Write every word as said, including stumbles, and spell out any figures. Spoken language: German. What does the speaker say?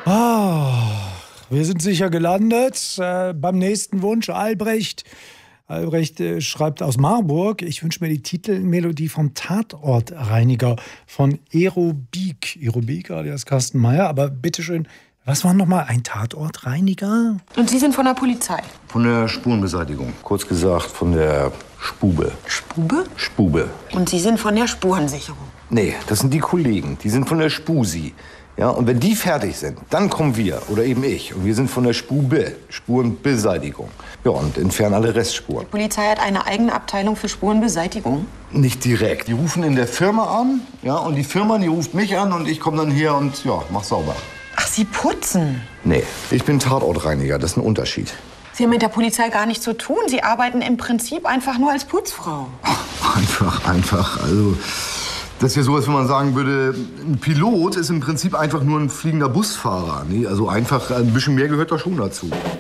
Ah, wir sind sicher gelandet. Äh, beim nächsten Wunsch, Albrecht. Albrecht äh, schreibt aus Marburg, ich wünsche mir die Titelmelodie vom Tatortreiniger von Aerobik. Aerobik, alias Carsten Meyer. Aber bitteschön, was war nochmal ein Tatortreiniger? Und Sie sind von der Polizei? Von der Spurenbeseitigung. Kurz gesagt, von der Spube. Spube? Spube. Und Sie sind von der Spurensicherung? Nee, das sind die Kollegen. Die sind von der Spusi. Ja, und wenn die fertig sind, dann kommen wir, oder eben ich. Und wir sind von der Spube, Spurenbeseitigung. Ja, und entfernen alle Restspuren. Die Polizei hat eine eigene Abteilung für Spurenbeseitigung? Nicht direkt. Die rufen in der Firma an, ja, und die Firma, die ruft mich an und ich komme dann her und, ja, mach sauber. Ach, Sie putzen? Nee, ich bin Tatortreiniger, das ist ein Unterschied. Sie haben mit der Polizei gar nichts zu tun. Sie arbeiten im Prinzip einfach nur als Putzfrau. Ach, einfach, einfach, also... Das ist ja sowas, wenn man sagen würde, ein Pilot ist im Prinzip einfach nur ein fliegender Busfahrer. Nee, also einfach ein bisschen mehr gehört da schon dazu.